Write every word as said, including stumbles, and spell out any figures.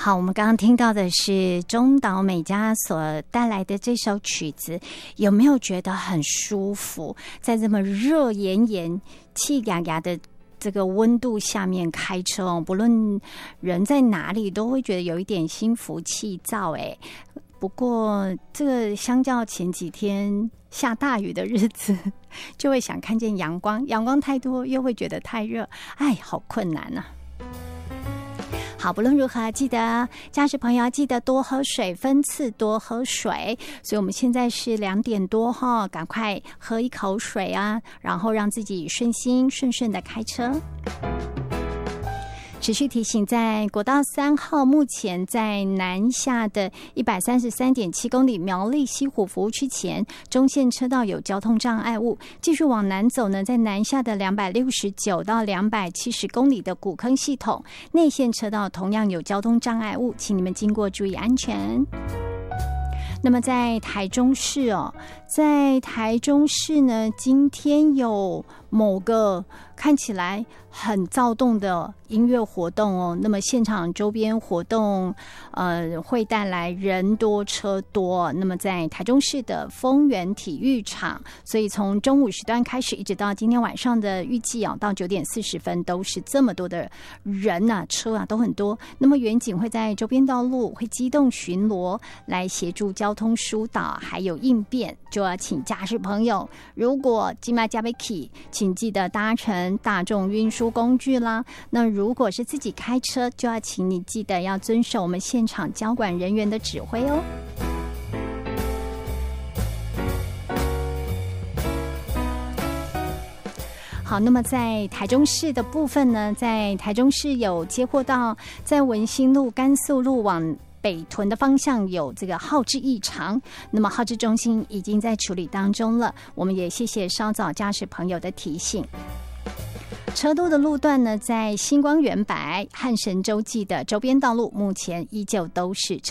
好，我们刚刚听到的是中岛美嘉所带来的这首曲子，有没有觉得很舒服？在这么热炎炎、气压压的这个温度下面开车哦，不论人在哪里，都会觉得有一点心浮气躁哎。不过，这个相较前几天下大雨的日子，就会想看见阳光，阳光太多又会觉得太热，哎，好困难啊。好，不论如何，记得驾驶朋友要记得多喝水，分次多喝水。所以我们现在是两点多哈，赶快喝一口水啊，然后让自己顺心顺顺的开车。持续提醒，在国道三号目前在南下的一百三十三点七公里苗栗西湖服务区前，中线车道有交通障碍物。继续往南走呢，在南下的两百六十九到两百七十公里的古坑系统内线车道同样有交通障碍物，请你们经过注意安全。那么在台中市哦，在台中市呢，今天有某个看起来很躁动的音乐活动哦，那么现场周边活动呃会带来人多车多，那么在台中市的丰原体育场，所以从中午时段开始一直到今天晚上的预计哦，到九点四十分都是这么多的人啊车啊都很多，那么远警会在周边道路会机动巡逻来协助交通疏导还有应变，就要请驾驶朋友，如果今麦加贝 key 请记得搭乘大众运输工具啦。那如果是自己开车，就要请你记得要遵守我们现场交管人员的指挥哦。好，那么在台中市的部分呢，在台中市有接获到在文心路、甘肃路往北屯的方向有这个号志异常，那么号志中心已经在处理当中了，我们也谢谢稍早驾驶朋友的提醒。车多的路段呢，在星光远百、汉神洲际的周边道路，目前依旧都是车